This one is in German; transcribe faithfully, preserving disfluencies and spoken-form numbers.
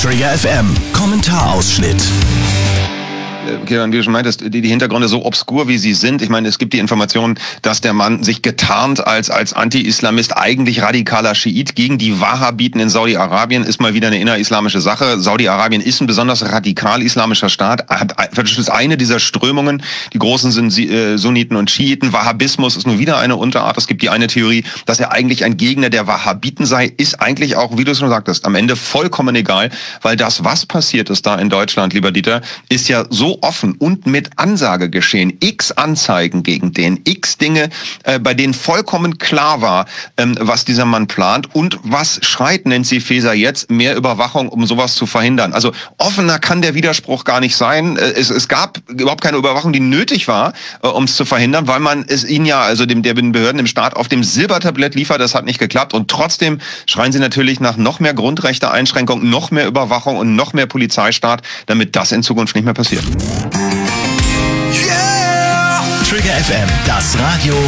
Trigger F M, Kommentarausschnitt. Kieran, wie du schon meintest, die, die Hintergründe so obskur, wie sie sind. Ich meine, es gibt die Information, dass der Mann sich getarnt als als Anti-Islamist, eigentlich radikaler Schiit gegen die Wahhabiten in Saudi-Arabien, ist mal wieder eine innerislamische Sache. Saudi-Arabien ist ein besonders radikal-islamischer Staat, hat ist eine dieser Strömungen. Die großen sind äh, Sunniten und Schiiten. Wahhabismus ist nur wieder eine Unterart. Es gibt die eine Theorie, dass er eigentlich ein Gegner der Wahhabiten sei, ist eigentlich auch, wie du es schon sagtest, am Ende vollkommen egal, weil das, was passiert ist da in Deutschland, lieber Dieter, ist ja so offen und mit Ansage geschehen. X Anzeigen gegen den, X Dinge, äh, bei denen vollkommen klar war, ähm, was dieser Mann plant und was schreit Nancy Faeser jetzt? Mehr Überwachung, um sowas zu verhindern. Also offener kann der Widerspruch gar nicht sein. Äh, es, es gab überhaupt keine Überwachung, die nötig war, äh, um es zu verhindern, weil man es ihnen ja, also dem der Behörden im Staat, auf dem Silbertablett liefert. Das hat nicht geklappt und trotzdem schreien sie natürlich nach noch mehr Grundrechte-Einschränkungen, noch mehr Überwachung und noch mehr Polizeistaat, damit das in Zukunft nicht mehr passiert. Yeah! Trigger F M, das Radio